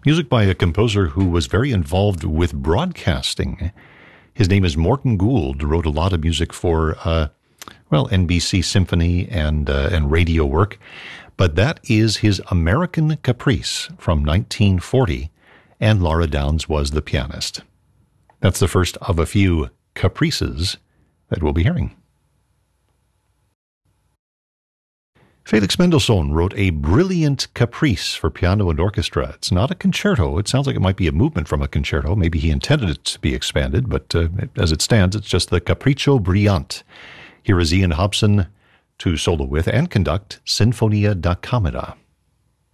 Music by a composer who was very involved with broadcasting. His name is Morton Gould, wrote a lot of music for, NBC Symphony and radio work. But that is his American Caprice from 1940, and Laura Downs was the pianist. That's the first of a few caprices that we'll be hearing. Felix Mendelssohn wrote a brilliant caprice for piano and orchestra. It's not a concerto. It sounds like it might be a movement from a concerto. Maybe he intended it to be expanded, but as it stands, it's just the Capriccio Brillante. Here is Ian Hobson to solo with and conduct Sinfonia da Camera.